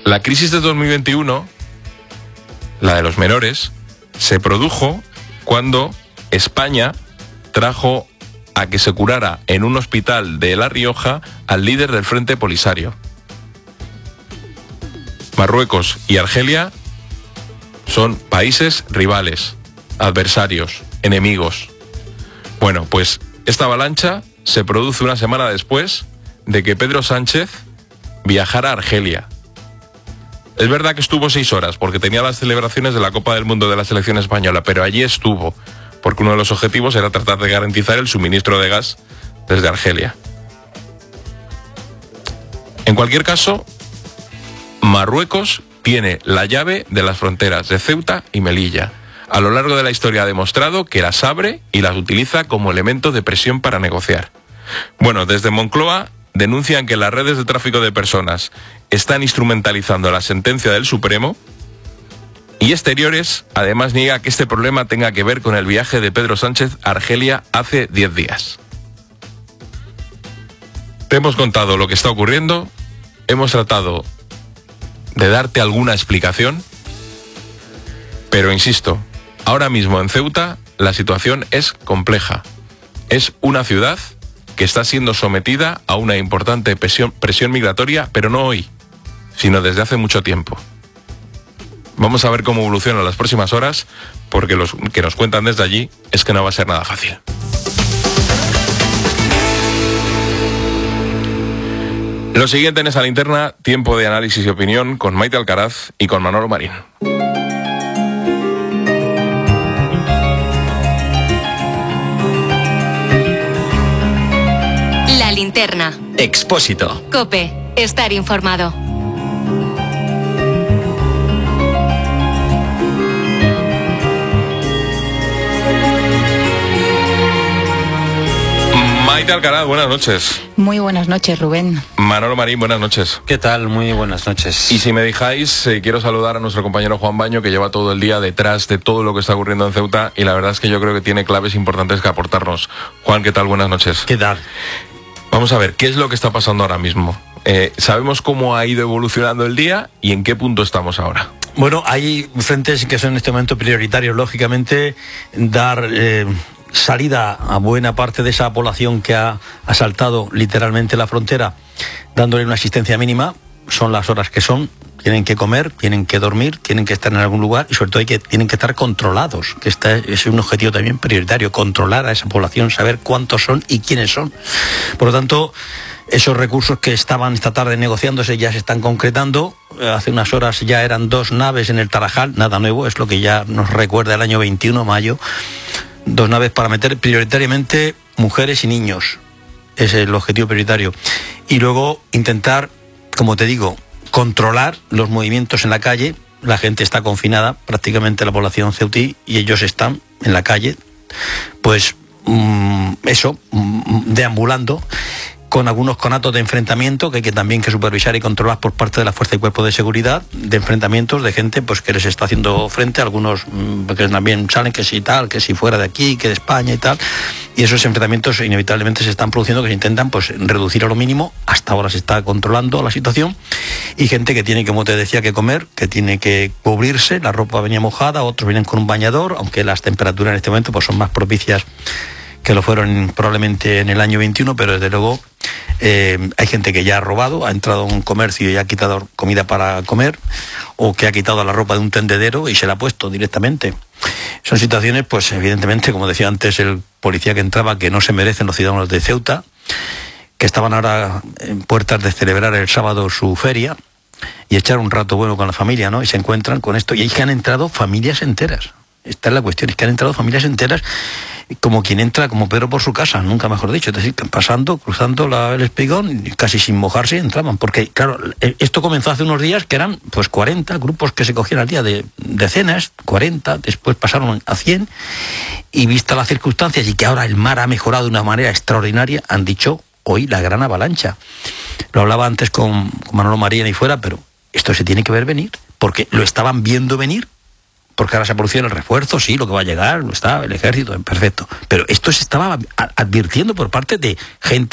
La crisis de 2021, la de los menores, se produjo cuando España trajo a que se curara en un hospital de La Rioja al líder del Frente Polisario. Marruecos y Argelia son países rivales, adversarios, enemigos. Bueno, pues esta avalancha se produce una semana después de que Pedro Sánchez viajara a Argelia. Es verdad que estuvo 6 horas porque tenía las celebraciones de la Copa del Mundo de la selección española, pero allí estuvo porque uno de los objetivos era tratar de garantizar el suministro de gas desde Argelia. En cualquier caso, Marruecos tiene la llave de las fronteras de Ceuta y Melilla. A lo largo de la historia ha demostrado que las abre y las utiliza como elemento de presión para negociar. Bueno, desde Moncloa denuncian que las redes de tráfico de personas están instrumentalizando la sentencia del Supremo, y Exteriores además niega que este problema tenga que ver con el viaje de Pedro Sánchez a Argelia hace 10 días. Te hemos contado lo que está ocurriendo, hemos tratado de darte alguna explicación, pero insisto, ahora mismo en Ceuta la situación es compleja. Es una ciudad que está siendo sometida a una importante presión migratoria, pero no hoy, sino desde hace mucho tiempo. Vamos a ver cómo evoluciona en las próximas horas, porque lo que nos cuentan desde allí es que no va a ser nada fácil. Lo siguiente en esa linterna, tiempo de análisis y opinión con Maite Alcaraz y con Manolo Marín. La linterna. Expósito. COPE. Estar informado. Maite Alcaraz, buenas noches. Muy buenas noches, Rubén. Manolo Marín, buenas noches. ¿Qué tal? Muy buenas noches. Y si me dejáis, quiero saludar a nuestro compañero Juan Baño, que lleva todo el día detrás de todo lo que está ocurriendo en Ceuta, y la verdad es que yo creo que tiene claves importantes que aportarnos. Juan, ¿qué tal? Buenas noches. ¿Qué tal? Vamos a ver, ¿qué es lo que está pasando ahora mismo? Sabemos cómo ha ido evolucionando el día y en qué punto estamos ahora. Bueno, hay frentes que son en este momento prioritarios, lógicamente, dar salida a buena parte de esa población que ha asaltado literalmente la frontera, dándole una asistencia mínima. Son las horas que son, tienen que comer, tienen que dormir, tienen que estar en algún lugar y sobre todo tienen que estar controlados, que es un objetivo también prioritario, controlar a esa población, saber cuántos son y quiénes son. Por lo tanto, esos recursos que estaban esta tarde negociándose ya se están concretando. Hace unas horas ya eran 2 naves en el Tarajal, nada nuevo, es lo que ya nos recuerda el año 21, mayo. 2 naves para meter prioritariamente mujeres y niños. Ese es el objetivo prioritario. Y luego intentar, como te digo, controlar los movimientos en la calle. La gente está confinada, prácticamente la población ceutí, y ellos están en la calle, pues deambulando, con algunos conatos de enfrentamiento que hay que también que supervisar y controlar por parte de la Fuerza y Cuerpo de Seguridad, de enfrentamientos de gente pues que les está haciendo frente, algunos que también salen que si tal, que si fuera de aquí, que de España y tal, y esos enfrentamientos inevitablemente se están produciendo, que se intentan pues reducir a lo mínimo. Hasta ahora se está controlando la situación, y gente que tiene, como te decía, que comer, que tiene que cubrirse, la ropa venía mojada, otros vienen con un bañador, aunque las temperaturas en este momento pues son más propicias que lo fueron probablemente en el año 21, pero desde luego hay gente que ya ha robado, ha entrado a un comercio y ha quitado comida para comer, o que ha quitado la ropa de un tendedero y se la ha puesto directamente. Son situaciones, pues evidentemente, como decía antes el policía que entraba, que no se merecen los ciudadanos de Ceuta, que estaban ahora en puertas de celebrar el sábado su feria y echar un rato bueno con la familia, ¿no? Y se encuentran con esto, y ahí que han entrado familias enteras. Esta es la cuestión, es que han entrado familias enteras, como quien entra como Pedro por su casa, nunca mejor dicho, es decir, pasando, cruzando el espigón, casi sin mojarse entraban, porque claro, esto comenzó hace unos días que eran pues 40 grupos que se cogían al día, de decenas, 40, después pasaron a 100, y vista las circunstancias y que ahora el mar ha mejorado de una manera extraordinaria, han dicho hoy la gran avalancha. Lo hablaba antes con Manolo Marín y fuera, pero esto se tiene que ver venir, porque lo estaban viendo venir, porque ahora se ha producido el refuerzo, sí, lo que va a llegar, lo está, el ejército, perfecto. Pero esto se estaba advirtiendo por parte de gente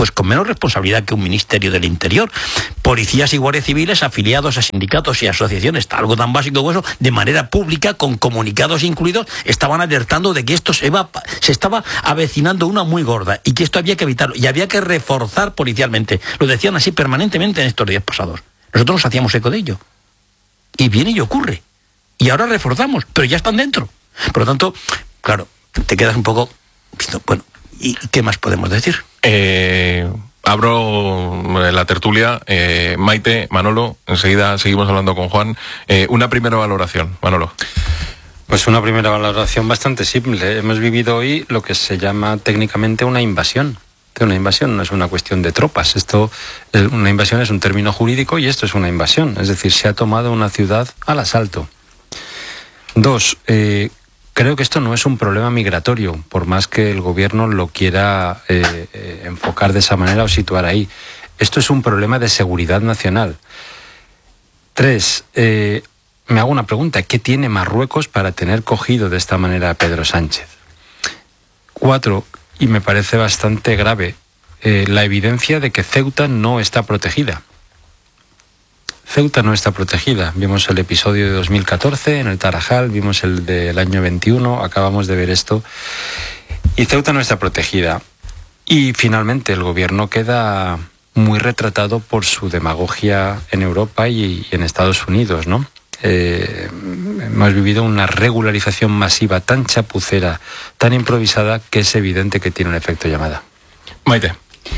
pues con menos responsabilidad que un Ministerio del Interior. Policías y guardias civiles afiliados a sindicatos y asociaciones, algo tan básico como eso, de manera pública, con comunicados incluidos, estaban alertando de que esto se estaba avecinando una muy gorda y que esto había que evitarlo y había que reforzar policialmente. Lo decían así permanentemente en estos días pasados. Nosotros nos hacíamos eco de ello. Y viene y ocurre. Y ahora reforzamos, pero ya están dentro. Por lo tanto, claro, te quedas un poco... Bueno, ¿y qué más podemos decir? Abro la tertulia. Maite, Manolo, enseguida seguimos hablando con Juan. Una primera valoración, Manolo. Pues una primera valoración bastante simple. Hemos vivido hoy lo que se llama técnicamente una invasión. Una invasión no es una cuestión de tropas. Una invasión es un término jurídico y esto es una invasión. Es decir, se ha tomado una ciudad al asalto. 2, creo que esto no es un problema migratorio, por más que el gobierno lo quiera enfocar de esa manera o situar ahí. Esto es un problema de seguridad nacional. 3, me hago una pregunta. ¿Qué tiene Marruecos para tener cogido de esta manera a Pedro Sánchez? 4, y me parece bastante grave, la evidencia de que Ceuta no está protegida. Ceuta no está protegida. Vimos el episodio de 2014 en el Tarajal, vimos el del año 21, acabamos de ver esto. Y Ceuta no está protegida. Y finalmente el gobierno queda muy retratado por su demagogia en Europa y en Estados Unidos, ¿no? Hemos vivido una regularización masiva tan chapucera, tan improvisada, que es evidente que tiene un efecto llamada. Maite.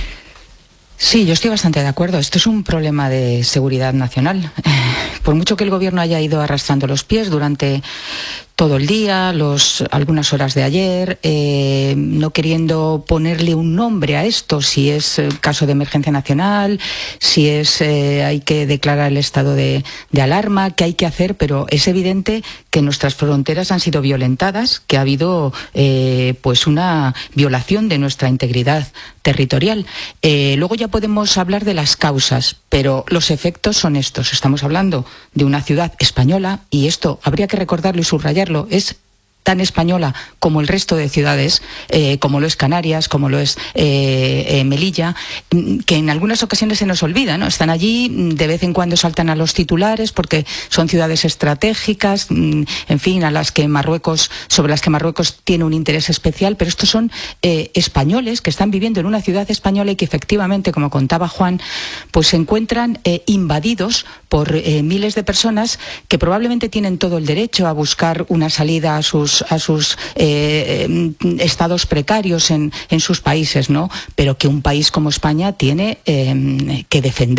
Sí, yo estoy bastante de acuerdo. Esto es un problema de seguridad nacional. Por mucho que el gobierno haya ido arrastrando los pies durante todo el día, algunas horas de ayer, no queriendo ponerle un nombre a esto, si es caso de emergencia nacional, si hay que declarar el estado de alarma, qué hay que hacer, pero es evidente que nuestras fronteras han sido violentadas, que ha habido pues una violación de nuestra integridad territorial. Luego ya podemos hablar de las causas, pero los efectos son estos. Estamos hablando de una ciudad española y esto habría que recordarlo y subrayarlo. Es tan española como el resto de ciudades, como lo es Canarias, como lo es Melilla, que en algunas ocasiones se nos olvida, ¿no? Están allí, de vez en cuando saltan a los titulares porque son ciudades estratégicas, en fin, sobre las que Marruecos tiene un interés especial, pero estos son españoles que están viviendo en una ciudad española y que efectivamente, como contaba Juan, pues se encuentran invadidos por miles de personas que probablemente tienen todo el derecho a buscar una salida a sus estados precarios en sus países, ¿no? Pero que un país como España tiene que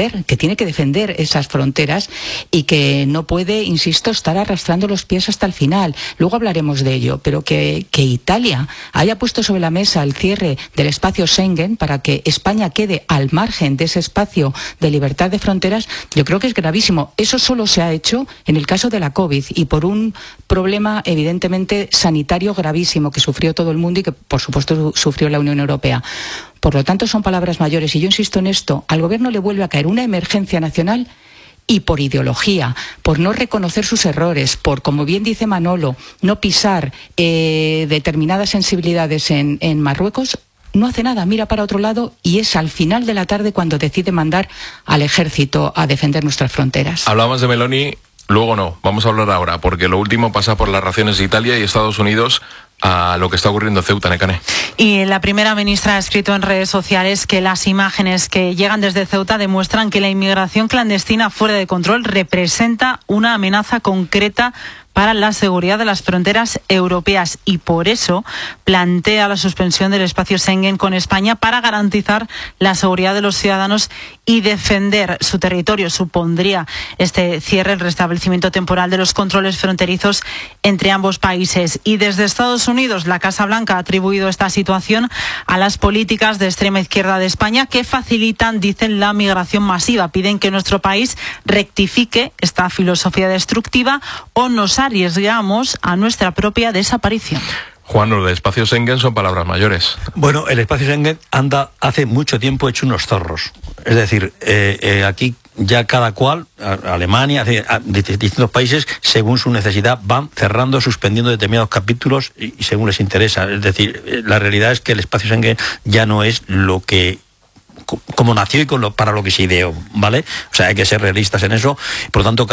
defender esas fronteras y que no puede, insisto, estar arrastrando los pies hasta el final. Luego hablaremos de ello, pero que Italia haya puesto sobre la mesa el cierre del espacio Schengen para que España quede al margen de ese espacio de libertad de fronteras, yo creo que es gravísimo. Eso solo se ha hecho en el caso de la COVID y por un problema evidentemente sanitario gravísimo que sufrió todo el mundo y que por supuesto sufrió la Unión Europea. Por lo tanto son palabras mayores y yo insisto en esto, al gobierno le vuelve a caer una emergencia nacional y por ideología, por no reconocer sus errores, por, como bien dice Manolo, no pisar determinadas sensibilidades en Marruecos, no hace nada, mira para otro lado y es al final de la tarde cuando decide mandar al ejército a defender nuestras fronteras. Hablábamos de Meloni. Luego no, vamos a hablar ahora, porque lo último pasa por las reacciones de Italia y Estados Unidos a lo que está ocurriendo en Ceuta, Nekane. Y la primera ministra ha escrito en redes sociales que las imágenes que llegan desde Ceuta demuestran que la inmigración clandestina fuera de control representa una amenaza concreta para la seguridad de las fronteras europeas y por eso plantea la suspensión del espacio Schengen con España para garantizar la seguridad de los ciudadanos y defender su territorio. Supondría este cierre el restablecimiento temporal de los controles fronterizos entre ambos países. Y desde Estados Unidos, la Casa Blanca ha atribuido esta situación a las políticas de extrema izquierda de España que facilitan, dicen, la migración masiva. Piden que nuestro país rectifique esta filosofía destructiva o nos arriesgamos a nuestra propia desaparición. Juan, lo de espacio Schengen son palabras mayores. Bueno, el espacio Schengen anda hace mucho tiempo hecho unos zorros. Es decir, aquí ya cada cual, Alemania, distintos países, según su necesidad, van cerrando, suspendiendo determinados capítulos y según les interesa. Es decir, la realidad es que el espacio Schengen ya no es lo que como nació y para lo que se ideó, ¿vale? O sea, hay que ser realistas en eso. Por lo tanto,